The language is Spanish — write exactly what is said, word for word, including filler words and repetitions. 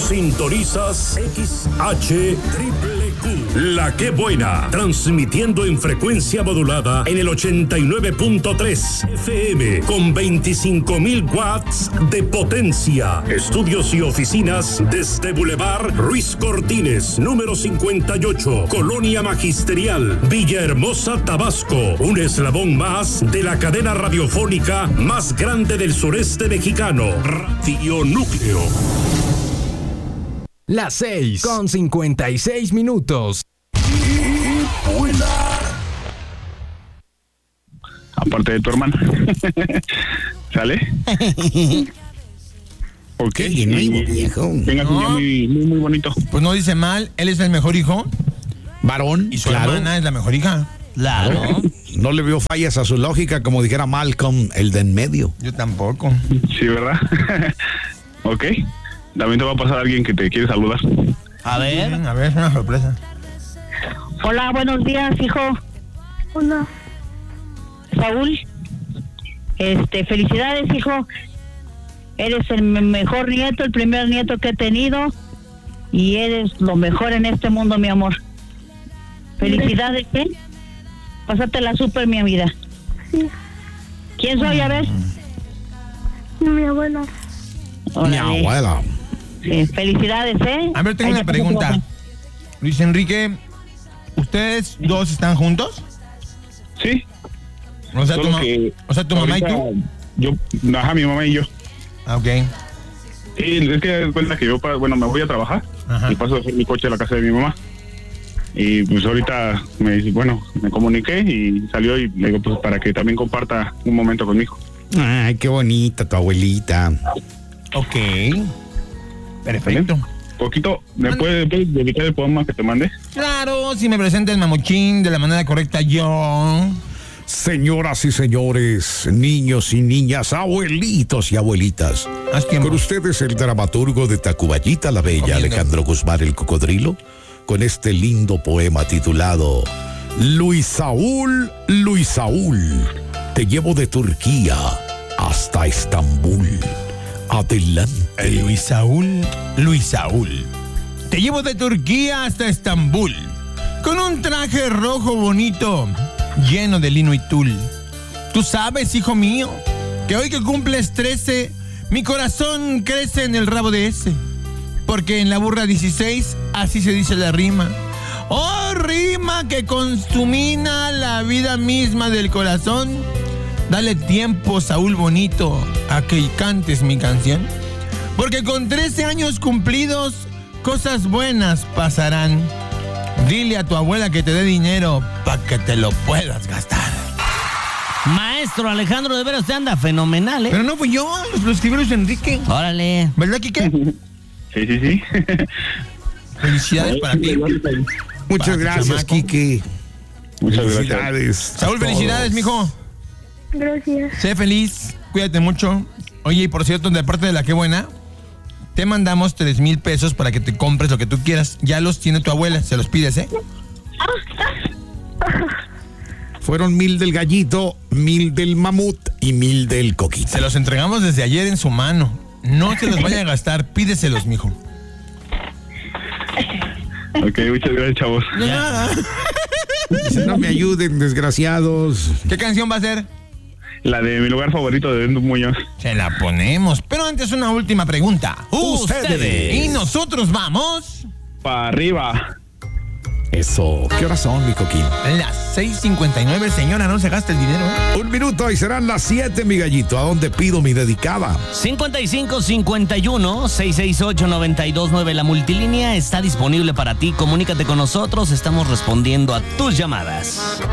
Sintonizas X H Triple Q, La Que Buena, transmitiendo en frecuencia modulada en el ochenta y nueve punto tres F M con veinticinco mil watts de potencia. Estudios y oficinas desde Boulevard Ruiz Cortines, número cincuenta y ocho, Colonia Magisterial, Villahermosa, Tabasco. Un eslabón más de la cadena radiofónica más grande del sureste mexicano, Radio Núcleo. Las seis con cincuenta y seis minutos. Y buena. Aparte de tu hermana. ¿Sale? Ok. Qué nuevo, viejo. Tengas un día muy, muy, muy bonito. Pues no dice mal, él es el mejor hijo. Varón. Y su claro. hermana es la mejor hija. Claro. No le vio fallas a su lógica, como dijera Malcolm, el de en medio. Yo tampoco. Sí, ¿verdad? Ok. También te va a pasar alguien que te quiere saludar. A ver. A ver, es una sorpresa. Hola, buenos días, hijo. Hola. Saúl. Este, felicidades, hijo. Eres el mejor nieto, el primer nieto que he tenido. Y eres lo mejor en este mundo, mi amor. Felicidades, ¿eh? Pásatela súper, mi vida. Sí. ¿Quién soy, a ver? Mi abuela. Mi abuela. Sí, felicidades, ¿eh? A ver, tengo Ahí una te pregunta. paso. Luis Enrique, ¿ustedes dos están juntos? Sí. O sea, tu, Solo ma- que o sea, tu mamá y ahorita tú. Yo, ajá, mi mamá y yo. Ah, ok. Sí, es que cuenta que yo, pa- bueno, me voy a trabajar. Ajá. Y paso a hacer mi coche a la casa de mi mamá. Y pues ahorita me dice, bueno, me comuniqué y salió y le digo, pues para que también comparta un momento conmigo. Ay, qué bonita tu abuelita. Ok. Perfecto. Poquito, ¿me puedes puedes dedicar el poema que te mandé? Claro, si me presenta el mamuchín de la manera correcta, yo. Señoras y señores, niños y niñas, abuelitos y abuelitas. Haz tiempo. Con ustedes el dramaturgo de Tacubayita la Bella, Comiendo. Alejandro Guzmán el Cocodrilo, con este lindo poema titulado Luis Saúl, Luis Saúl, te llevo de Turquía hasta Estambul. Adelante. Luis Saúl, Luis Saúl. Te llevo de Turquía hasta Estambul, con un traje rojo bonito, lleno de lino y tul. Tú sabes, hijo mío, que hoy que cumples trece, mi corazón crece en el rabo de ese. Porque en la burra dieciséis, así se dice la rima. Oh, rima que consumina la vida misma del corazón. Dale tiempo, Saúl bonito, a que cantes mi canción. Porque con trece años cumplidos, cosas buenas pasarán. Dile a tu abuela que te dé dinero para que te lo puedas gastar. Maestro Alejandro, de veras usted anda fenomenal, ¿eh? Pero no fui yo, lo escribió Luis Enrique. Órale. ¿Verdad, Quique? Sí, sí, sí. Felicidades para ti. Muchas Para tu gracias, chamaco. Quique. Muchas gracias. Felicidades. Saúl, a todos. felicidades, mijo. Gracias. Sé feliz, cuídate mucho. Oye, y por cierto, de parte de La Que Buena, te mandamos tres mil pesos para que te compres lo que tú quieras. Ya los tiene tu abuela, se los pides, ¿eh? Fueron mil del gallito, mil del mamut y mil del coquito. Se los entregamos desde ayer en su mano. No se los vaya a gastar, pídeselos, mijo. Ok, muchas gracias, chavos. De nada. No me ayuden, desgraciados. ¿Qué canción va a ser? La de mi lugar favorito de Bendo Muñoz. Se la ponemos. Pero antes una última pregunta. Ustedes. Y nosotros vamos... Para arriba. Eso. ¿Qué horas son, mi coquín? Las seis cincuenta y nueve, señora, no se gasta el dinero. ¿eh? Un minuto y serán las siete, mi gallito. ¿A dónde pido mi dedicada? cincuenta y cinco cincuenta y uno, seiscientos sesenta y ocho, noventa y dos nueve. La multilínea está disponible para ti. Comunícate con nosotros. Estamos respondiendo a tus llamadas.